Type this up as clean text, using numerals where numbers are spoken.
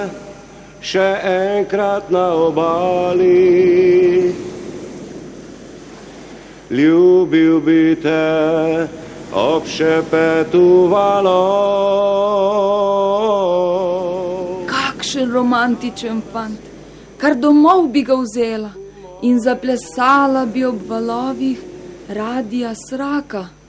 še enkrat na obali. Ljubil bi te ob šepetu valov. Kakšen romantičen fant, kar domov bi ga vzela in zaplesala bi ob valovih Radija Sraka.